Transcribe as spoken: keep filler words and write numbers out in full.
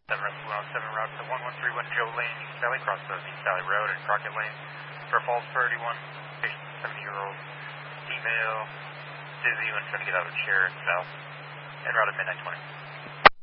seven Rescue one oh seven, route to one one three one Joe Lane, East Valley, cross of East Valley Road and Crockett Lane. For Falls thirty-one, patient seventy-year-old female, dizzy when trying to get out of the chair and fell. En route at midnight twenty.